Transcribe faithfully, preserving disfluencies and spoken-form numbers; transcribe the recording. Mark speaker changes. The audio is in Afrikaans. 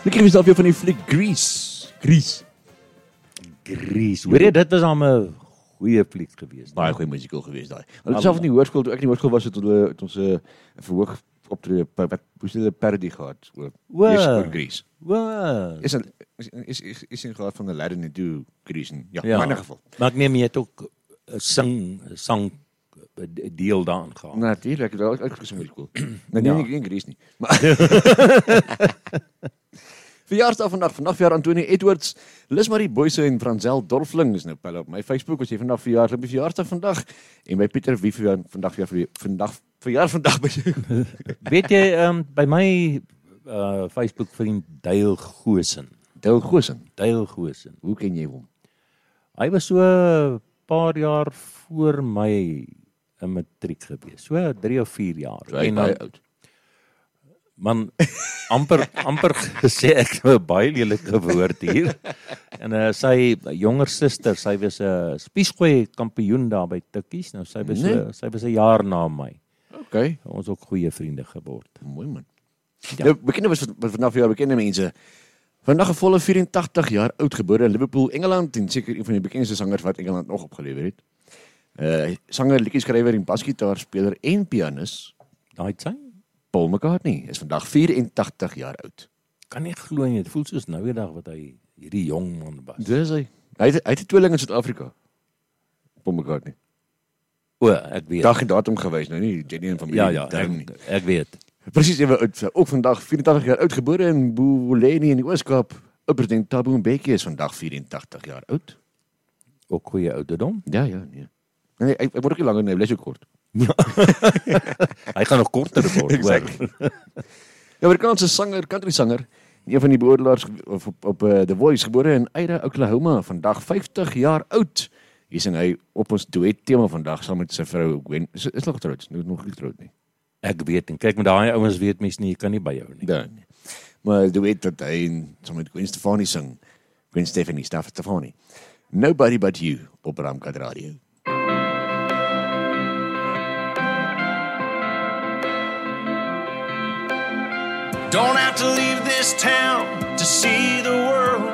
Speaker 1: Ek het myself weer van die fliek Grease. Grease.
Speaker 2: Grease. Hoor jy, dit was al 'n goeie fliek geweest.
Speaker 1: Baie goeie musical geweest daai. Hulle het self in die hoërskool, toe ek in die hoërskool was, het hulle het ons 'n verhoog optrede wat moes hulle parody gehad oor oor Grease.
Speaker 2: Wow.
Speaker 1: Is een, is is is, is in gehad van the Aladdin and do Grease. Ja,
Speaker 2: Ja.
Speaker 1: maar in 'n geval.
Speaker 2: Maar ek neem jy het ook 'n sing sang deel daarin gehad.
Speaker 1: Natuurlik, dit was ook gesien musical. Nee,
Speaker 2: Ja.
Speaker 1: nee, nie Grease nie. Maar verjaarsdag vandag, vandag verjaar Antonie Edwards, Lis Marie Boyse en Franzel Dorfling is nou pel op my Facebook as jy vandag verjaar, hulle verjaarsdag vandag en by Pieter wie verjaar vandag verjaar vandag verjaar vandag by jou.
Speaker 2: Weet jy, um, by my uh, Facebook vriend Dale Goosen.
Speaker 1: Dale Goosen.
Speaker 2: Dale Goosen.
Speaker 1: Hoe ken jy hom?
Speaker 2: Hy was so 'n paar jaar voor my in matriek gewees. So drie of vier jaar.
Speaker 1: So hy is baie oud.
Speaker 2: Man, amper amper gesê ek het 'n baie lelike woord hier. En uh, sy jonger suster, sy was 'n uh, spiesgooi kampioen daar by Tikkies. Nou sy was nee. uh, sy was 'n jaar na my.
Speaker 1: Okay.
Speaker 2: Ons ook goeie vriende geword.
Speaker 1: Mooi man. Ja. Nou bekende was vanaf jaar bekende mense. Vandag 'n volle vyf en tagtig jaar oud, gebore in Liverpool, Engeland en seker een van die bekendste sangers wat Engeland nog opgelewer het. Uh sanger, liedjie-skrywer en basgitaarspeler en pianis.
Speaker 2: Daai sy
Speaker 1: Paul McCartney is vandag vyf en tagtig jaar oud.
Speaker 2: kan nie glo nie, dit voel soos nou die dag wat hy hierdie jong man was.
Speaker 1: Dis hy. Hy het, hy het 'n tweeling in Suid-Afrika. Paul McCartney.
Speaker 2: O, ek weet.
Speaker 1: Dag en datum gewys, nou nie Jenny en familie.
Speaker 2: Ja, ja, ek, ek weet.
Speaker 1: Presies ewe oud. Ook vandag vyf en tagtig jaar oud, gebore in Boeleni in die Oos-Kaap. President Thabo Mbeki is vandag vyf en tagtig jaar oud.
Speaker 2: Ook goeie ouderdom.
Speaker 1: Ja, ja, nee. Nee, ek, ek word ook nie langer nie, hy bly so kort.
Speaker 2: Ja. Hy gaan nog korter word,
Speaker 1: Exactly. Die Amerikaanse sanger, country sanger, een van die beoordelaars op, op, op uh, The Voice, gebore in Ada, Oklahoma, vandag vyftig jaar oud. Hier sing hy op ons duet tema vandag saam met sy vrou Gwen. Is, is nog getroud? Nou nog nie getroud nie.
Speaker 2: Ek weet en kyk met daai ouens weet mens nie, jy kan nie byhou nie.
Speaker 1: Ja, nee. Maar die duet dat hy saam met Gwen Stefani sing. Gwen Stefani, Stefani. Nobody But You op Ramkat Radio.
Speaker 3: Don't have to leave this town to see the world.